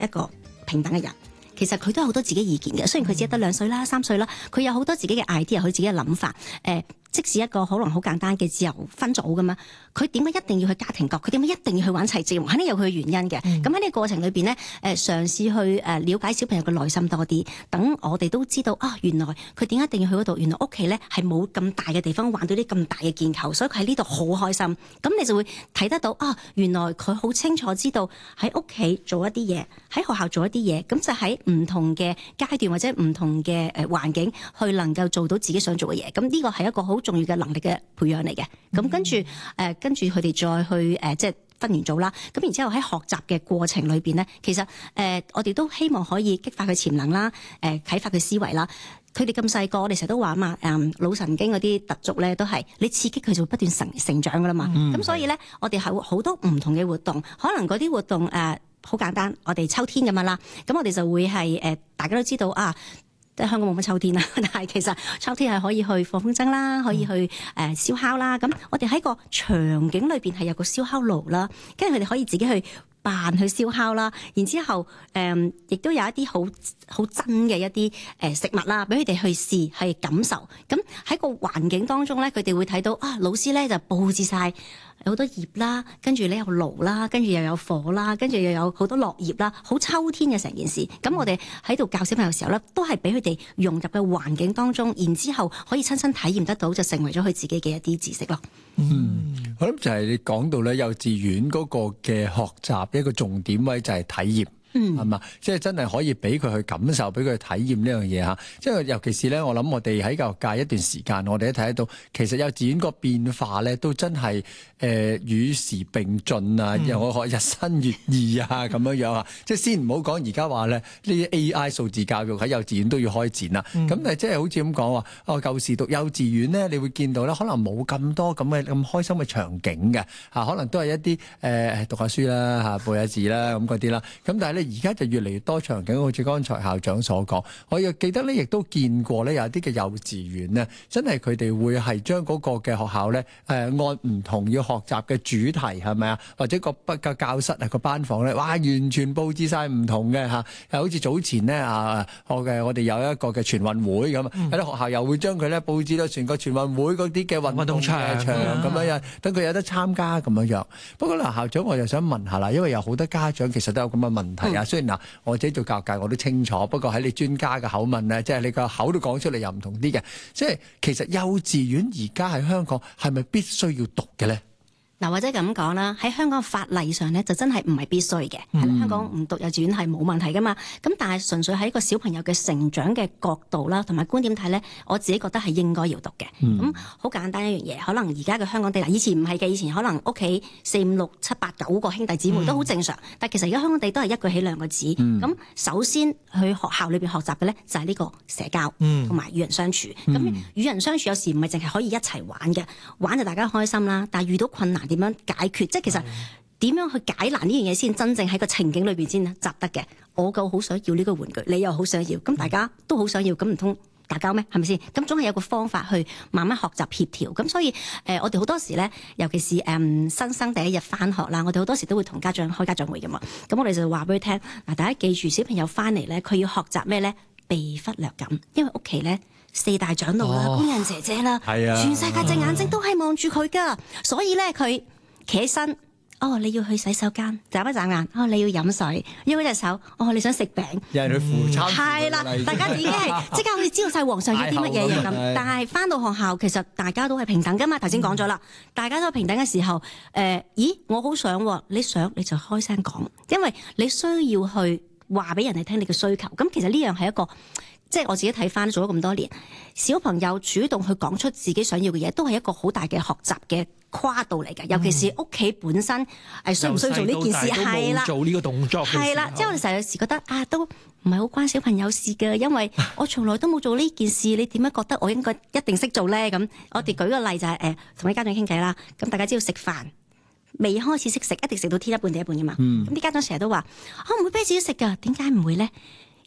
一個平等嘅人。其實佢都有好多自己意見嘅，雖然佢只係得2歲啦、3歲啦，佢有好多自己嘅 idea，佢自己嘅諗法。即使一個可能好簡單嘅自由分組咁嘛，佢點解一定要去家庭角？佢點解一定要去玩齊節目？肯定有佢嘅原因嘅。咁喺呢個過程裏邊咧，嘗試去了解小朋友嘅內心多啲，等我哋都知道啊，原來佢點解一定要去嗰度？原來屋企咧係冇咁大嘅地方玩到啲咁大嘅鍵球，所以佢喺呢度好開心。咁你就會睇得到啊，原來佢好清楚知道喺屋企做一啲嘢，喺學校做一啲嘢，咁就喺唔同嘅階段或者唔同嘅環境去能夠做到自己想做嘅嘢。咁呢個係一個好重要嘅能力嘅培養嚟嘅。咁跟住佢哋再去即係分完組啦。咁然之後喺學習嘅過程裏邊咧，其實我哋都希望可以激發佢潛能啦，啟發佢思維啦。佢哋咁細個，我哋成日都話嘛，腦神經嗰啲突觸咧，都係你刺激佢就會不斷成長噶啦嘛。咁所以咧，我哋係好多唔同嘅活動，可能嗰啲活動好簡單，我哋秋天咁樣啦。咁我哋就會係大家都知道啊。即係香港冇乜秋天啦，但係其實秋天係可以去放風箏啦，可以去燒烤啦。咁我哋喺個場景裏邊係有個燒烤爐啦，跟住佢哋可以自己去扮去燒烤啦。然之後亦都有一啲好真嘅一啲食物啦，俾佢哋去試去感受。咁喺個環境當中咧，佢哋會睇到啊，老師咧就佈置晒有好多葉啦，跟住咧有爐啦，跟住又有火啦，跟住又有好多落葉啦，好秋天嘅成件事。咁我哋喺度教小朋友嘅時候咧，都係俾佢哋融入嘅環境當中，然之後可以親身體驗得到，就成為咗佢自己嘅一啲知識咯。 我諗就係你講到咧，幼稚園嗰個嘅學習一個重點位就係體驗。係嘛？即係真係可以俾佢去感受，俾佢去體驗呢樣嘢嚇。即係尤其是咧，我諗我哋喺教育界一段時間，我哋都睇得到，其實幼稚園個變化咧，都真係與時並進啊！又我學日新月異啊咁樣樣啊。即係先唔好講而家話咧，呢啲 AI 數字教育喺幼稚園都要開展啦。咁但係即係好似咁講話，舊時讀幼稚園咧，你會見到咧，可能冇咁多咁開心嘅場景嘅嚇，可能都係一啲讀下書啦嚇，背下字啦咁嗰啲啦。咁但係咧，而家就越嚟越多場景，好似剛才校長所講，我又記得咧，亦都見過咧，有啲嘅幼稚園咧，真係佢哋會係將嗰個嘅學校咧，按唔同要學習嘅主題係咪啊，或者個教室啊個班房咧，哇，完全佈置晒唔同嘅嚇，好似早前咧我哋有一個嘅全運會咁，有啲學校又會將佢咧佈置到全個全運會嗰啲嘅運動場咁樣樣，等佢有得參加咁樣樣。不過嗱，校長我又想問下啦，因為有好多家長其實都有咁嘅問題啊。雖然嗱，我自己做教育界我都清楚，不過喺你專家嘅口吻咧，即係你個口都講出嚟又唔同啲嘅。即係其實幼稚園而家喺香港係咪必須要讀嘅咧？ 嗱，或者咁講啦，喺香港法例上咧就真係唔係必須嘅，香港唔讀幼稚園係冇問題噶嘛。咁但係純粹喺一個小朋友嘅成長嘅角度啦，同埋觀點睇咧，我自己覺得係應該要讀嘅。咁好簡單一樣嘢，可能而家嘅香港地，以前唔係嘅，以前可能屋企4、5、6、7、8、9個兄弟姊妹都好正常。但係其實而家香港地都係一句起兩個字。咁首先去學校裏邊學習嘅咧就係呢個社交同埋與人相處。咁與人相處有時唔係淨係可以一齊玩嘅，玩就大家開心啦。但係遇到困難點樣解決？即係其實點樣去解難呢樣嘢先真正喺個情景裏邊先習得嘅。我夠好想要呢個玩具，你又好想要，咁大家都好想要，咁唔通打交咩？係咪先？咁總係有個方法去慢慢學習協調。咁所以我哋好多時咧，尤其是新生第一日返學啦，我哋好多時都會同家長開家長會㗎嘛。咁我哋就話俾佢聽，嗱，大家記住小朋友返嚟咧，佢要學習咩咧？被忽略感，因為屋企咧4大長老啦、工人姐姐啦，全世界隻眼睛都係望住佢噶，所以咧佢企起身，你要去洗手間，眨一眨眼，你要飲水，喐一隻手，你想食餅， 有人去扶餐， 係啦，大家已經係即刻好似知道晒皇上要啲乜嘢嘢咁。但係翻到學校，其實大家都係平等噶嘛。頭先講咗啦，大家都係平等嘅時候，咦，我好想，你想你就開聲講，因為你需要去話俾人哋聽你嘅需求。咁其實呢樣係一個。即係我自己睇翻做咗咁多年，小朋友主動去講出自己想要嘅嘢，都係一個好大嘅學習嘅跨度嚟嘅。尤其是屋企本身需唔需要做呢件事？係啦， 做呢個動作係啦。即係我哋成日有時覺得都唔係好關小朋友事嘅，因為我從來都冇做呢件事，你點樣覺得我應該一定識做咧？咁我哋舉個例就係同啲家長傾偈啦。咁大家知道食飯未開始識食，一定食到天一半地一半嘅嘛。咁啲家長成日都話我唔會逼自己食㗎，點解唔會咧？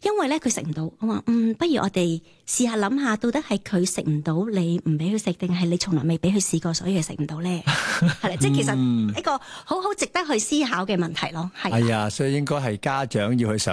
因為咧佢食唔到，我話不如我哋試下諗下，到底係佢食唔到，你唔俾佢食，定係你從來未俾佢試過，所以佢食唔到咧？係啦，即係其實一個好好值得去思考嘅問題咯。係啊，所以應該係家長要去